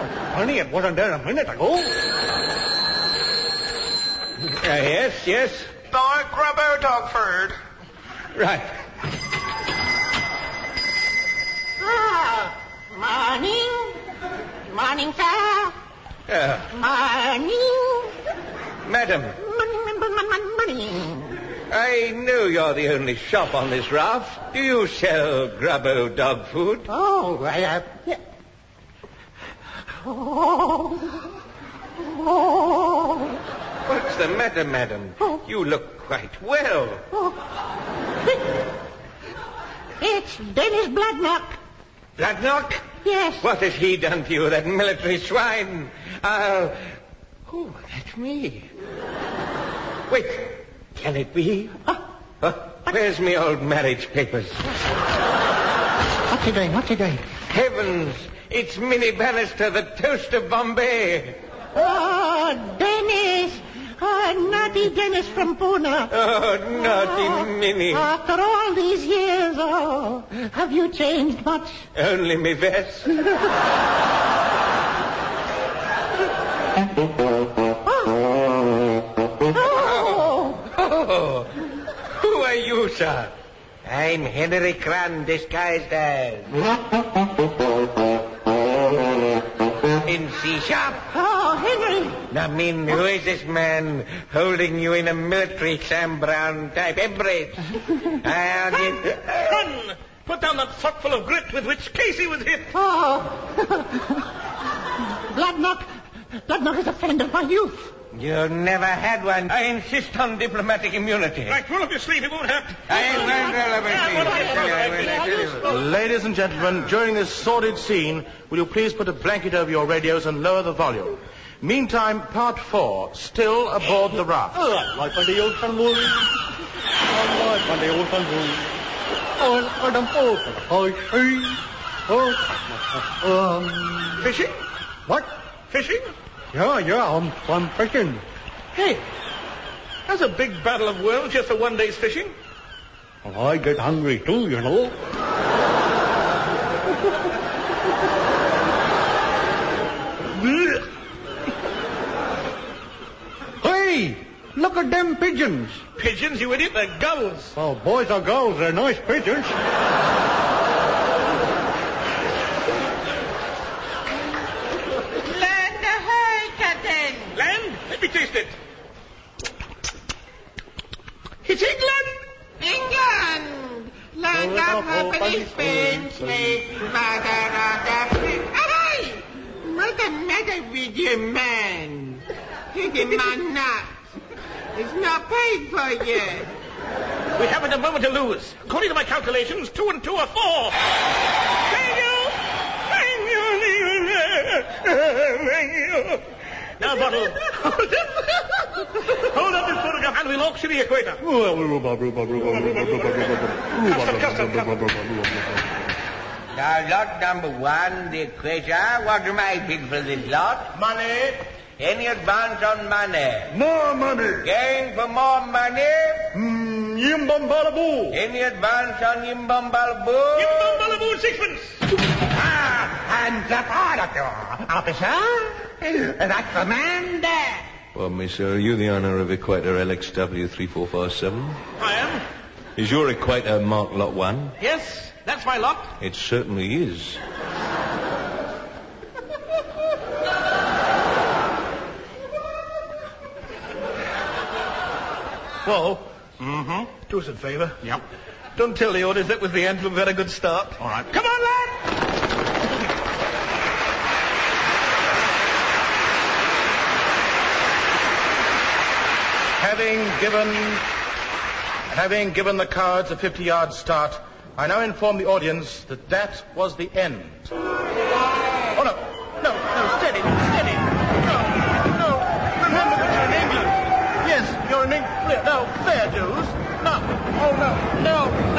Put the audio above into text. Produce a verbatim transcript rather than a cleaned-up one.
Honey, it wasn't there a minute ago. Uh, yes, yes. Now, Grubbo Dogford. Right. Ah, morning. Morning, sir. Uh, Morning. madam, Morning, morning, morning. I know you're the only shop on this raft. Do you sell Grubbo dog food? Oh, I, uh... yeah. Oh. Oh. What's the matter, madam? Oh. You look quite well. Oh. It's Dennis Bloodknock. Bloodknock? Yes. What has he done to you, that military swine? I'll... Oh, that's me. Wait, can it be? Oh. Uh, where's me old marriage papers? What's he doing? What's he doing? Heavens, it's Minnie Bannister, the toast of Bombay. Oh, Dennis. Oh, naughty Dennis from Pune. Oh, naughty Oh, Minnie. After all these years, oh, have you changed much? Only me vest. Oh. Oh, who are you, sir? I'm Henry Cran, disguised as... In C-sharp. Oh, Henry. I mean, who is this man holding you in a military Sam Brown type embrace? I'll give... Run! Put down that sockful of grit with which Casey was hit. Oh. Bloodknock. Bloodknock is a friend of my youth. You never had one. I insist on diplomatic immunity. Right, roll up your sleeve. It won't happen. I won't roll up my sleeve. I tell you, I will, I tell you. Ladies and gentlemen, during this sordid scene, will you please put a blanket over your radios and lower the volume? Meantime, part four, still aboard the raft. Like on the old convoy. Like on the old convoy. On the boat. Um, fishing? What? Fishing? Yeah, yeah, I'm, I'm fishing. Hey, that's a big battle of worlds just for one day's fishing. Well, I get hungry too, you know. Hey, look at them pigeons. Pigeons, you idiot? They're gulls. Oh, boys are gulls. They're nice pigeons. Land ahoy, Captain. Land? Let me taste it. It's England! England. Land of happily Spain, slave, mother of Africa. Ahoy! What's the matter with you, man? Taking my nuts. It's not paid for yet. We haven't a moment to lose. According to my calculations, two and two are four. Thank you! Thank you! Thank you! Now, Bottle, hold up. Hold up this photograph and we'll auction the equator. Custom, custom, custom. Now, lot number one, the equator. What am I bid for this lot? Money. Any advance on money? More money. Going for more money? Mm, Yimbombalaboo. Any advance on Yimbombalaboo? Yimbombalaboo, sixpence. Ah, hands up, all of you. Officer, that's the man there. Well, miss, are you the owner of Equator L X W three four five seven? I am. Is your Equator marked Lot one? Yes, that's my lot. It certainly is. Whoa. Mm-hmm. Do us a favour. Yep. Don't tell the orders that was the end of a very good start. All right. Come on, lad! Having given, having given the cards a fifty-yard start, I now inform the audience that that was the end. Oh, no. No, no, steady, steady. No, no. Remember that you're in England. Yes, you're in England. No, fair dues. No. Oh, no, no.